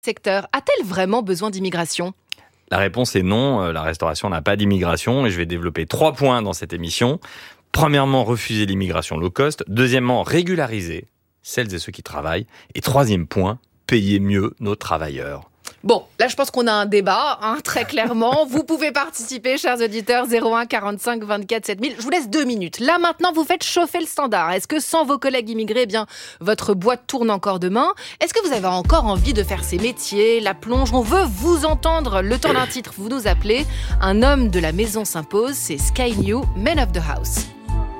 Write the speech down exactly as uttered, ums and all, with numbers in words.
Secteur a-t-elle vraiment besoin d'immigration ? La réponse est non, la restauration n'a pas d'immigration et je vais développer trois points dans cette émission. Premièrement, refuser l'immigration low cost. Deuxièmement, régulariser celles et ceux qui travaillent. Et troisième point, payer mieux nos travailleurs. Bon, là je pense qu'on a un débat, hein, très clairement. Vous pouvez participer, chers auditeurs, zéro un quarante-cinq vingt-quatre sept mille. Je vous laisse deux minutes. Là maintenant, vous faites chauffer le standard. Est-ce que sans vos collègues immigrés, eh bien, votre boîte tourne encore demain ? Est-ce que vous avez encore envie de faire ces métiers, la plonge ? On veut vous entendre. Le temps d'un titre, vous nous appelez. Un homme de la maison s'impose, c'est Sky New, Men of the House.